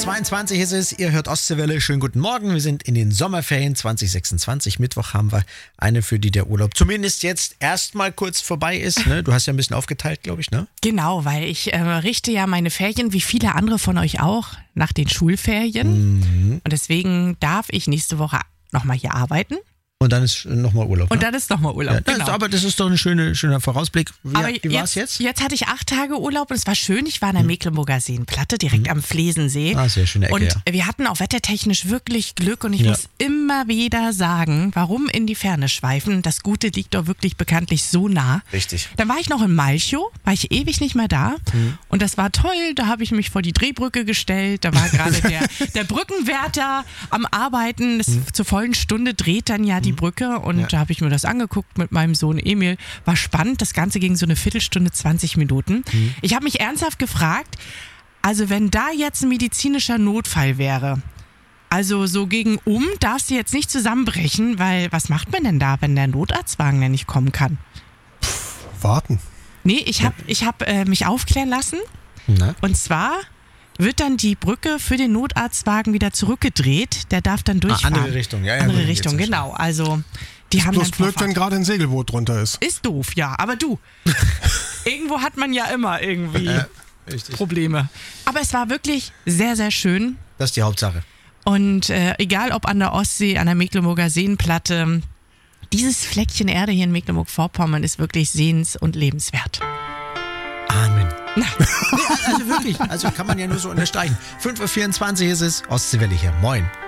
8:22 ist es, ihr hört Ostseewelle, schönen guten Morgen. Wir sind in den Sommerferien 2026, Mittwoch haben wir eine, für die der Urlaub zumindest jetzt erstmal kurz vorbei ist. Ne? Du hast ja ein bisschen aufgeteilt, glaube ich, ne? Genau, weil ich richte ja meine Ferien, wie viele andere von euch auch, nach den Schulferien. Und deswegen darf ich nächste Woche nochmal hier arbeiten. Und dann ist nochmal Urlaub. Und dann ist nochmal Urlaub, ja, genau. Aber das ist doch ein schöner Vorausblick. Wie war es jetzt? Jetzt hatte ich 8 Tage Urlaub und es war schön. Ich war in der Mecklenburger Seenplatte, direkt am Flesensee. Ah, sehr schöne Ecke, und ja. wir hatten auch wettertechnisch wirklich Glück und ich muss immer wieder sagen, warum in die Ferne schweifen. Das Gute liegt doch wirklich bekanntlich so nah. Richtig. Dann war ich noch in Malchow, war ich ewig nicht mehr da. Und das war toll, da habe ich mich vor die Drehbrücke gestellt. Da war gerade der Brückenwärter am Arbeiten. Zur vollen Stunde dreht dann ja die Brücke und da habe ich mir das angeguckt mit meinem Sohn Emil. War spannend, das Ganze ging so eine Viertelstunde, 20 Minuten. Ich habe mich ernsthaft gefragt, also wenn da jetzt ein medizinischer Notfall wäre, also so gegen darfst du jetzt nicht zusammenbrechen, weil was macht man denn da, wenn der Notarztwagen denn nicht kommen kann? Warten. Nee, ich hab mich aufklären lassen. Na? Und zwar wird dann die Brücke für den Notarztwagen wieder zurückgedreht. Der darf dann durchfahren. Andere Richtung, ja. Andere Richtung, genau. Also die haben Bloß dann blöd, wenn gerade ein Segelboot drunter ist. Ist doof, ja. Aber du, irgendwo hat man ja immer irgendwie Richtig. Probleme. Aber es war wirklich sehr, sehr schön. Das ist die Hauptsache. Und egal ob an der Ostsee, an der Mecklenburger Seenplatte, dieses Fleckchen Erde hier in Mecklenburg-Vorpommern ist wirklich sehens- und lebenswert. Amen. Nee, also wirklich, also kann man ja nur so unterstreichen. 5:24 ist es, Ostseewelle hier. Moin.